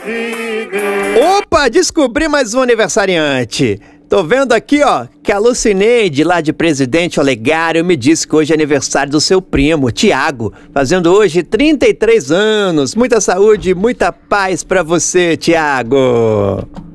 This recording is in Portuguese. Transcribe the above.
Opa, descobri mais um aniversariante. Tô vendo aqui, ó, que a Lucineide, lá de Presidente Olegário, me disse que hoje é aniversário do seu primo, Tiago, fazendo hoje 33 anos. Muita saúde, muita paz pra você, Tiago.